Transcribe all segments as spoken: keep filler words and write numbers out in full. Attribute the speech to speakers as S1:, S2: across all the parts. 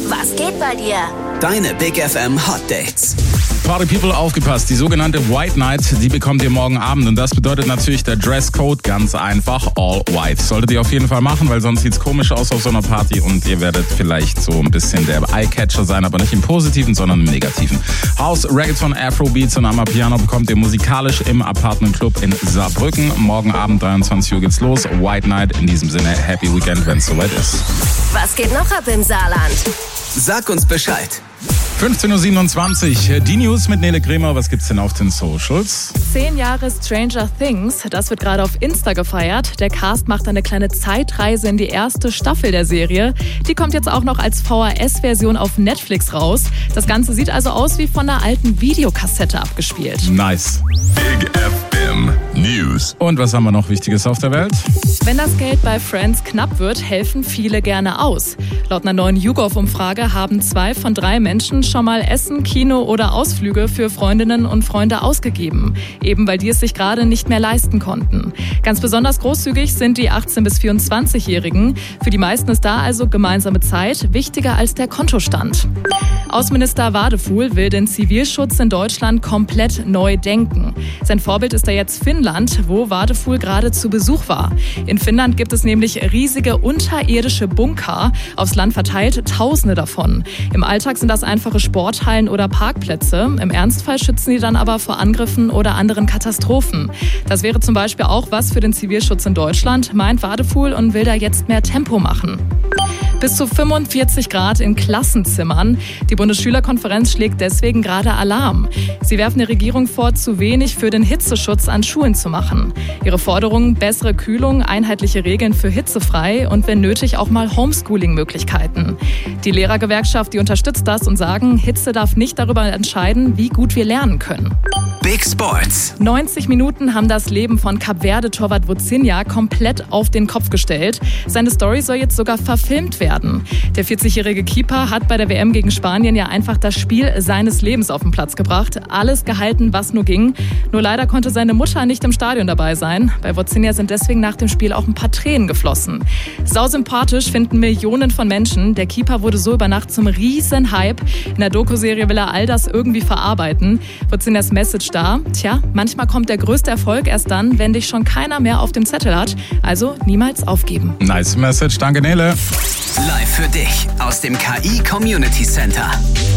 S1: Was geht bei dir?
S2: Deine Big F M Hot Dates.
S3: Party People, aufgepasst, die sogenannte White Night, die bekommt ihr morgen Abend und das bedeutet natürlich der Dresscode ganz einfach, all white. Solltet ihr auf jeden Fall machen, weil sonst sieht's komisch aus auf so einer Party und ihr werdet vielleicht so ein bisschen der Eyecatcher sein, aber nicht im Positiven, sondern im Negativen. House, Reggaeton, Afrobeats und Amapiano bekommt ihr musikalisch im Apartment Club in Saarbrücken. Morgen Abend dreiundzwanzig Uhr geht's los, White Night, in diesem Sinne Happy Weekend, wenn's soweit ist.
S1: Was geht noch ab im Saarland?
S2: Sag uns Bescheid.
S3: fünfzehn Uhr siebenundzwanzig, die News mit Nele Kremer. Was gibt's denn auf den Socials?
S4: Zehn Jahre Stranger Things, das wird gerade auf Insta gefeiert. Der Cast macht eine kleine Zeitreise in die erste Staffel der Serie. Die kommt jetzt auch noch als V H S-Version auf Netflix raus. Das Ganze sieht also aus wie von einer alten Videokassette abgespielt.
S3: Nice.
S5: Big F M News.
S3: Und was haben wir noch Wichtiges auf der Welt?
S4: Wenn das Geld bei Friends knapp wird, helfen viele gerne aus. Laut einer neuen YouGov-Umfrage haben zwei von drei Menschen schon mal Essen, Kino oder Ausflüge für Freundinnen und Freunde ausgegeben. Eben weil die es sich gerade nicht mehr leisten konnten. Ganz besonders großzügig sind die achtzehn- bis vierundzwanzigjährigen. Für die meisten ist da also gemeinsame Zeit wichtiger als der Kontostand. Außenminister Wadefuhl will den Zivilschutz in Deutschland komplett neu denken. Sein Vorbild ist da jetzt Finnland, wo Wadefuhl gerade zu Besuch war. In Finnland gibt es nämlich riesige unterirdische Bunker, aufs Land verteilt Tausende davon. Im Alltag sind das einfache Sporthallen oder Parkplätze. Im Ernstfall schützen die dann aber vor Angriffen oder anderen Katastrophen. Das wäre zum Beispiel auch was für den Zivilschutz in Deutschland, meint Wadefuhl und will da jetzt mehr Tempo machen. Bis zu fünfundvierzig Grad in Klassenzimmern. Die Bundesschülerkonferenz schlägt deswegen gerade Alarm. Sie werfen der Regierung vor, zu wenig für den Hitzeschutz an Schulen zu machen. Ihre Forderungen: bessere Kühlung, einheitliche Regeln für hitzefrei und wenn nötig auch mal Homeschooling-Möglichkeiten. Die Lehrergewerkschaft, die unterstützt das und sagen, Hitze darf nicht darüber entscheiden, wie gut wir lernen können.
S2: Big Sports.
S4: neunzig Minuten haben das Leben von Kap-Verde-Torwart Vozinha komplett auf den Kopf gestellt. Seine Story soll jetzt sogar verfilmt werden. Der vierzigjährige Keeper hat bei der W M gegen Spanien ja einfach das Spiel seines Lebens auf den Platz gebracht. Alles gehalten, was nur ging. Nur leider konnte seine Mutter nicht im Stadion dabei sein. Bei Vozinha sind deswegen nach dem Spiel auch ein paar Tränen geflossen. Sausympathisch finden Millionen von Menschen. Der Keeper wurde so über Nacht zum Riesenhype. In der Doku-Serie will er all das irgendwie verarbeiten. Vozinhas Message da: Tja, manchmal kommt der größte Erfolg erst dann, wenn dich schon keiner mehr auf dem Zettel hat. Also niemals aufgeben.
S3: Nice Message, danke Nele.
S2: Live für dich aus dem K I Community Center.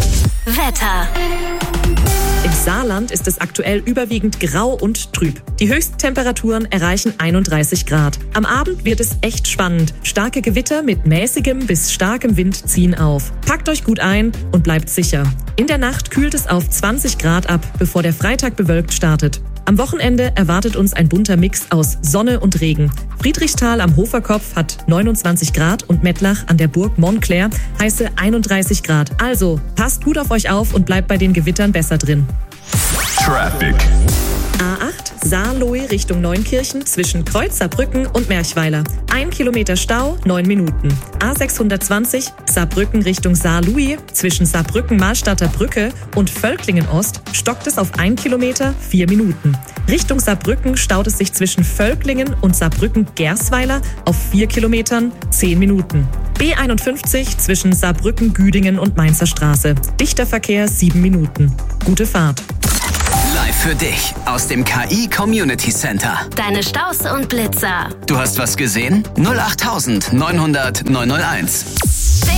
S1: Wetter.
S6: Im Saarland ist es aktuell überwiegend grau und trüb. Die höchsten Temperaturen erreichen einunddreißig Grad. Am Abend wird es echt spannend. Starke Gewitter mit mäßigem bis starkem Wind ziehen auf. Packt euch gut ein und bleibt sicher. In der Nacht kühlt es auf zwanzig Grad ab, bevor der Freitag bewölkt startet. Am Wochenende erwartet uns ein bunter Mix aus Sonne und Regen. Friedrichsthal am Hoferkopf hat neunundzwanzig Grad und Mettlach an der Burg Montclair heiße einunddreißig Grad. Also, passt gut auf euch auf und bleibt bei den Gewittern besser drin.
S5: Traffic.
S6: A acht Saarlohe Richtung Neunkirchen zwischen Kreuz Saarbrücken und Merchweiler. Ein Kilometer Stau, neun Minuten. A sechshundertzwanzig Saarbrücken Richtung Saarlouis zwischen Saarbrücken-Mahlstadter Brücke und Völklingen-Ost stockt es auf ein Kilometer, vier Minuten. Richtung Saarbrücken staut es sich zwischen Völklingen und Saarbrücken-Gersweiler auf vier Kilometern, zehn Minuten. B einundfünfzig zwischen Saarbrücken-Güdingen und Mainzer Straße. Dichter Verkehr, sieben Minuten. Gute Fahrt.
S2: Live für dich aus dem K I Community Center.
S1: Deine Staus und Blitzer.
S2: Du hast was gesehen? null acht neun null null neun null eins.